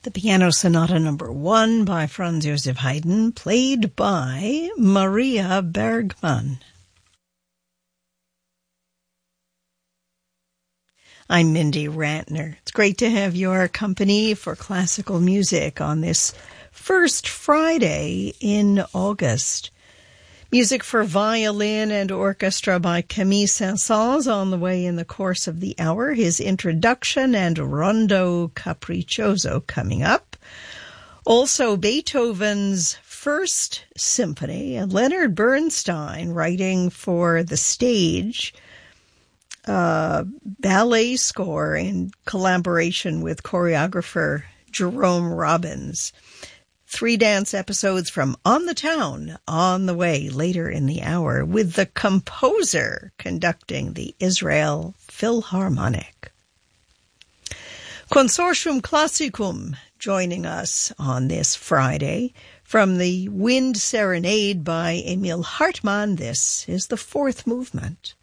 The Piano Sonata Number 1 by Franz Joseph Haydn, played by Maria Bergman. I'm Mindy Rantner. It's great to have your company for classical music on this first Friday in August. Music for violin and orchestra by Camille Saint-Saëns on the way in the course of the hour. His introduction and Rondo Capriccioso coming up. Also Beethoven's First Symphony and Leonard Bernstein writing for the stage ballet score in collaboration with choreographer Jerome Robbins. 3 dance episodes from On the Town on the way later in the hour with the composer conducting the Israel Philharmonic. Consortium Classicum joining us on this Friday from the Wind Serenade by Emil Hartmann. This is the 4th movement.